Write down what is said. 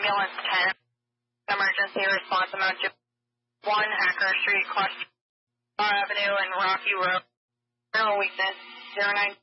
Ambulance 10, emergency response amount to 1 Hacker Street, Cluster Avenue and Rocky Road. General weakness, 09.